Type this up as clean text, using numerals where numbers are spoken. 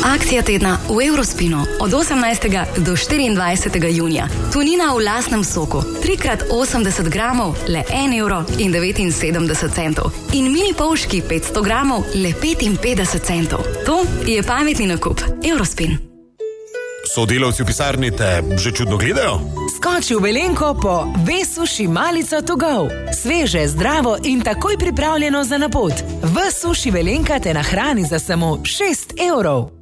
Akcija tedna v Eurospinu od 18. do 24. junija. Tunina v lastnem soku, 3x80 gramov, le 1,79 €. In mini polški 500 gramov, le 55 centov. To je pametni nakup. Eurospin. Sodelavci v pisarni te že čudno gledajo? Skoči v Velenko po V-Suši malico to go. Sveže, zdravo in takoj pripravljeno za na pot. V-Suši Velenka te nahrani za samo 6 €.